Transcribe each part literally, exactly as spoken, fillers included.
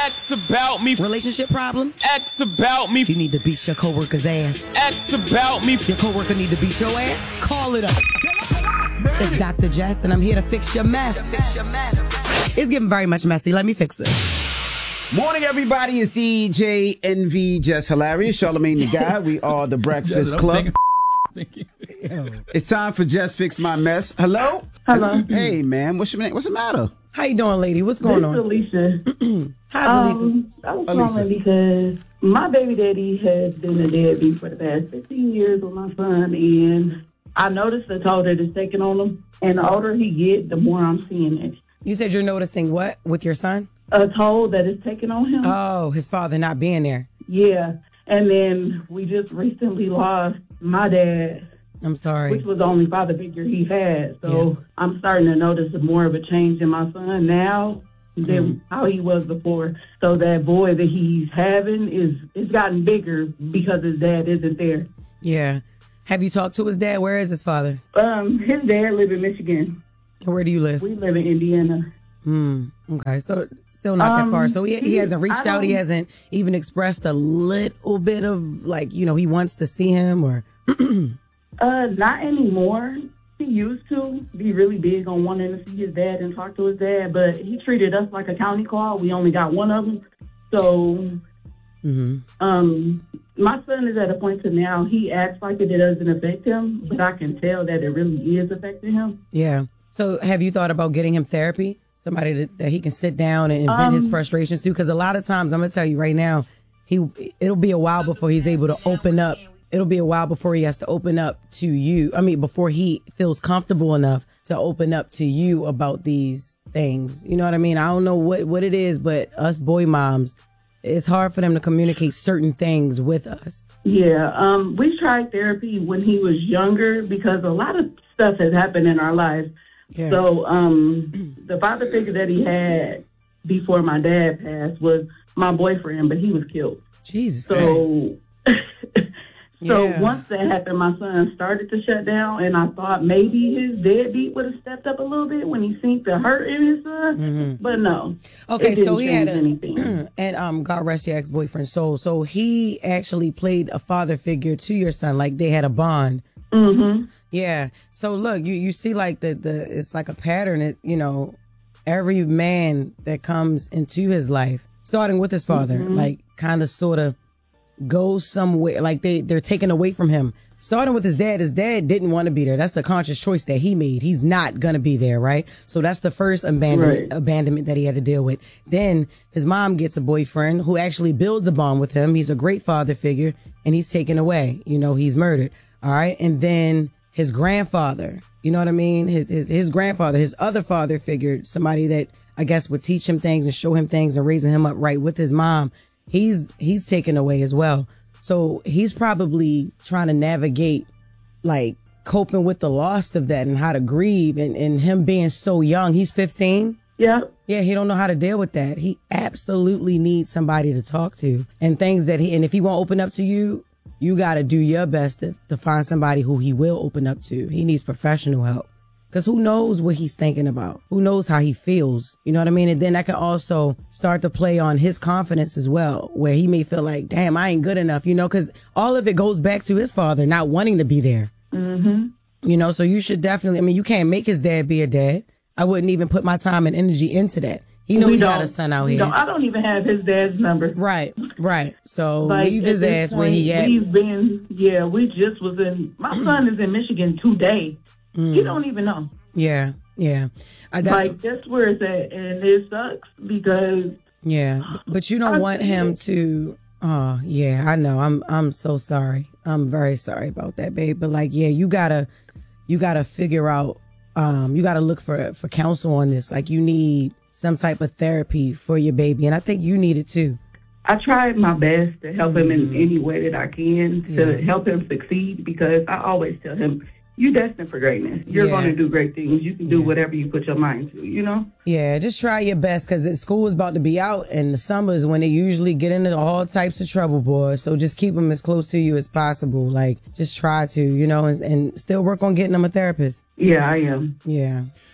X about me. Relationship problems? X about me. You need to beat your coworker's ass. X about me. Your coworker need to beat your ass? Call it up. It's Doctor Jess, and I'm here to fix your mess. Fix your mess. It's getting very much messy. Let me fix it. Morning, everybody. It's D J N V, Jess Hilarious, Charlamagne the Guy. We are the Breakfast Jess, Club. Thank you. It's time for Jess Fix My Mess. Hello? Hello. Hey, man. What's your name? What's the matter? How you doing, lady? What's going on? Alicia. Hi, Jaleesa. Um, I was Alicia. calling because my baby daddy has been a deadbeat for the past fifteen years with my son, and I noticed the toll that is taking on him. And the older he gets, the more I'm seeing it. You said you're noticing what with your son? A toll that is taking on him. Oh, his father not being there. Yeah. And then we just recently lost my dad, I'm sorry. which was the only father figure he had. So Yeah. I'm starting to notice more of a change in my son now than Mm. how he was before. So that void that he's having is it's gotten bigger because his dad isn't there. Yeah. Have you talked to his dad? Where is his father? Um, his dad live in Michigan. Where do you live? We live in Indiana. Hmm. Okay. So still not that Um, far. So he he he- hasn't reached I out. He don't- hasn't even expressed a little bit of like, you know, he wants to see him or. Uh, not anymore. He used to be really big on wanting to see his dad and talk to his dad, but he treated us like a county call. We only got one of them. So, hmm um, my son is at a point to now, he acts like it doesn't affect him, but I can tell that it really is affecting him. Yeah. So have you thought about getting him therapy? Somebody that, that he can sit down and vent Um, his frustrations to? Because a lot of times, I'm going to tell you right now, he it'll be a while before he's able to open up. It'll be a while before he has to open up to you. I mean, before he feels comfortable enough to open up to you about these things. You know what I mean? I don't know what, what it is, but us boy moms, it's hard for them to communicate certain things with us. Yeah, um, we tried therapy when he was younger because a lot of stuff has happened in our lives. Yeah. So um, the father figure that he had before my dad passed was my boyfriend, but he was killed. Jesus Christ. So, so Yeah. once that happened, my son started to shut down, and I thought maybe his deadbeat would have stepped up a little bit when he seen the hurt in his son. But no. Okay, it didn't so he had change a, anything. and um, God rest your ex-boyfriend's soul. So he actually played a father figure to your son, like they had a bond. Mm-hmm. Yeah. So look, you, you see like the, the, it's like a pattern. It, you know, every man that comes into his life, starting with his father, like kind of sort of goes somewhere, like they, they're taken away from him. Starting with his dad, his dad didn't want to be there. That's the conscious choice that he made. He's not going to be there, right? So that's the first abandonment, Right. abandonment that he had to deal with. Then his mom gets a boyfriend who actually builds a bond with him. He's a great father figure, and he's taken away. You know, he's murdered. All right. And then his grandfather, you know what I mean? His, his, his grandfather, his other father figure, somebody that I guess would teach him things and show him things and raising him up right with his mom. He's, he's taken away as well. So he's probably trying to navigate, like, coping with the loss of that and how to grieve, and, and him being so young. He's fifteen. Yeah. Yeah, he don't know how to deal with that. He absolutely needs somebody to talk to, and things that he, and if he won't open up to you, you got to do your best to, to find somebody who he will open up to. He needs professional help. Because who knows what he's thinking about? Who knows how he feels? You know what I mean? And then that can also start to play on his confidence as well, where he may feel like, damn, I ain't good enough, you know, because all of it goes back to his father not wanting to be there. Mm-hmm. You know, so you should definitely, I mean, you can't make his dad be a dad. I wouldn't even put my time and energy into that. He know We he got don't- a son out we here. don't- I don't even have his dad's number. Right, right. So Like, leave at his this ass where he point, at. We've been, yeah, we just was in, my son is in Michigan today. Mm. He don't even know. Yeah, yeah. Uh, that's, Like, that's where it's at. And it sucks because, yeah. But you don't I want see him it. to, oh, yeah, I know. I'm, I'm so sorry. I'm very sorry about that, babe. But like, yeah, you gotta, you gotta figure out, um, you gotta look for, for counsel on this. Like, you need some type of therapy for your baby. And I think you need it too. I tried my best to help him in any way that I can to Yeah. help him succeed, because I always tell him, you're destined for greatness. You're Yeah. going to do great things. You can do Yeah. whatever you put your mind to, you know? Yeah, just try your best, because school is about to be out, and the summer is when they usually get into all types of trouble, boy. So just keep them as close to you as possible. Like, just try to, you know, and, and still work on getting them a therapist. Yeah, I am. Yeah.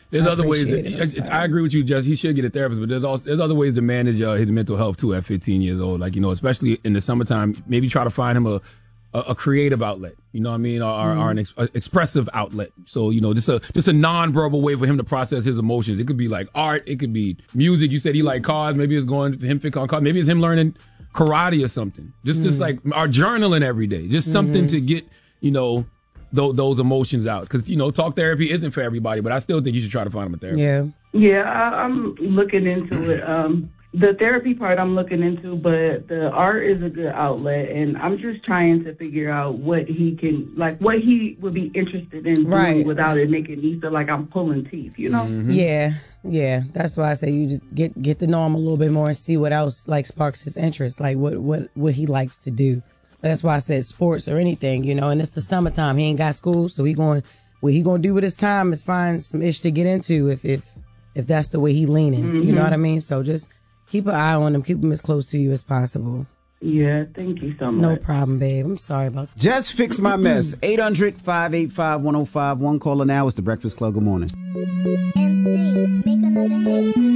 There's I other ways. appreciate it. I'm That, sorry. I agree with you, Jess. He should get a therapist, but there's also, there's other ways to manage uh, his mental health too at fifteen years old. Like, you know, especially in the summertime, maybe try to find him a a, a creative outlet. You know what I mean, or, Mm-hmm. or an ex, a expressive outlet. So, you know, just a just a non-verbal way for him to process his emotions. It could be like art. It could be music. You said he liked cars. Maybe it's going for him fixing on cars. Maybe it's him learning karate or something. Just just like our journaling every day. Just something to get, you know, th- those emotions out. Because, you know, talk therapy isn't for everybody, but I still think you should try to find him a therapist. Yeah. Yeah, I, I'm looking into it. Um, the therapy part I'm looking into, but the art is a good outlet, and I'm just trying to figure out what he can, like, what he would be interested in doing Right. without it making me feel like I'm pulling teeth, you know? Yeah, yeah. That's why I say you just get get to know him a little bit more and see what else like sparks his interest, like what what what he likes to do. That's why I said sports or anything, you know. And it's the summertime. He ain't got school, so he going what he gonna do with his time is find some ish to get into if if if that's the way he leaning. You know what I mean? So just keep an eye on him. Keep him as close to you as possible. Yeah, thank you so much. No problem, babe. I'm sorry about that. Just fix my mess. eight hundred, five eight five, one oh five one. Caller now. It's the Breakfast Club. Good morning. M C, make another hit.